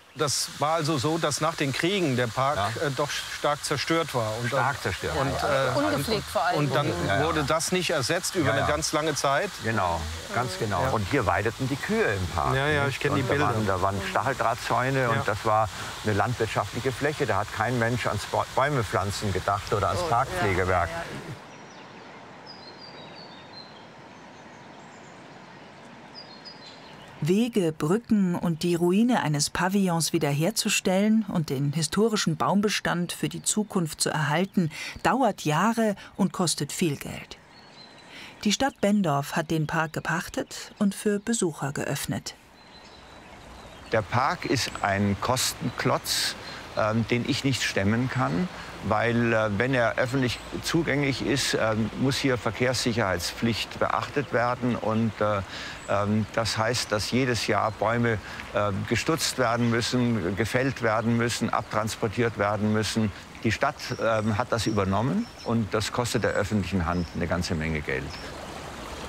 Das war also so, dass nach den Kriegen der Park doch stark zerstört war. Und stark zerstört. Ungepflegt vor allem. Und dann wurde das nicht ersetzt über eine ganz lange Zeit. Genau, ganz genau. Und hier weideten die Kühe im Park. Ja, ja, ich kenne die Bilder. Da waren Stacheldrahtzäune und das war eine landwirtschaftliche Fläche. Da hat kein Mensch ans Bäume pflanzen gedacht oder ans Parkpflegewerk. Wege, Brücken und die Ruine eines Pavillons wiederherzustellen und den historischen Baumbestand für die Zukunft zu erhalten, dauert Jahre und kostet viel Geld. Die Stadt Benndorf hat den Park gepachtet und für Besucher geöffnet. Der Park ist ein Kostenklotz, den ich nicht stemmen kann, weil wenn er öffentlich zugänglich ist, muss hier Verkehrssicherheitspflicht beachtet werden. Und das heißt, dass jedes Jahr Bäume gestutzt werden müssen, gefällt werden müssen, abtransportiert werden müssen. Die Stadt hat das übernommen und das kostet der öffentlichen Hand eine ganze Menge Geld.